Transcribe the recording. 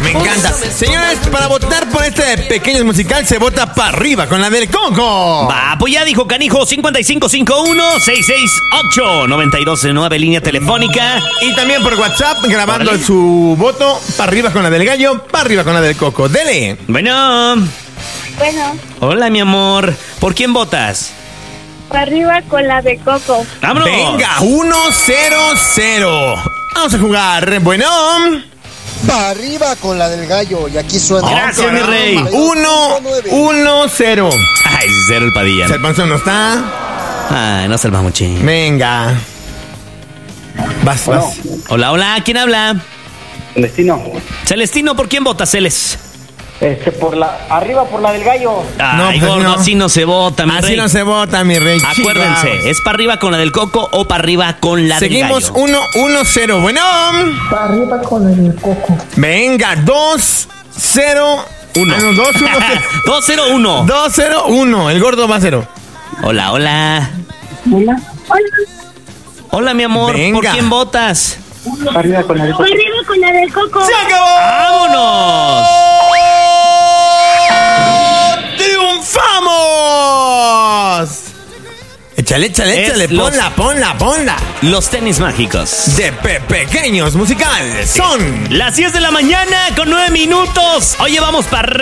Me encanta. Señores, para votar por este pequeño musical se vota para arriba con la del Coco. Va, pues ya dijo Canijo, 5551-668-9209, línea telefónica. Y también por WhatsApp, grabando su voto para arriba con la del gallo, para arriba con la del Coco. Dele. Bueno. Hola, mi amor. ¿Por quién votas? Para arriba con la de Coco. ¡Vámonos! Venga, 1-0-0. Vamos a jugar. Bueno. Para arriba con la del gallo. Y aquí suena. Gracias, mi rey. 1-0. Ay, cero el Padilla. El panzón no está. Ay, no se el mamuchín. Venga. Vas. Hola, hola. ¿Quién habla? Celestino. Celestino, ¿por quién votas, Celes? Arriba por la del gallo. Ay, pues gordo, no. así no se vota, mi Así rey. no se vota, mi rey. Acuérdense, Chihuahua. ¿es para arriba con la del Coco o para arriba con la Seguimos del gallo? 1-1-0. Bueno. Para arriba con la del Coco. Venga, 2-0-1. 2-0-1. 2-0-1. El gordo va a 0. Hola, hola. Hola, mi amor. Venga. ¿Por quién votas? Para arriba con la del Para arriba con la del Coco. ¡Se acabó! ¡Vámonos! ¡Triunfamos! Échale. Ponla. Los tenis mágicos. De pequeños musicales son Las 10 de la mañana con 9 minutos. Oye, vamos para